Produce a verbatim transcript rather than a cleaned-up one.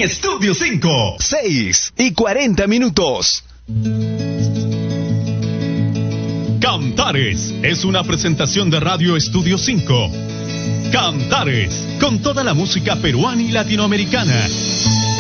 en Estudio cinco. seis y cuarenta minutos. Cantares es una presentación de Radio Estudio cinco. Cantares, con toda la música peruana y latinoamericana.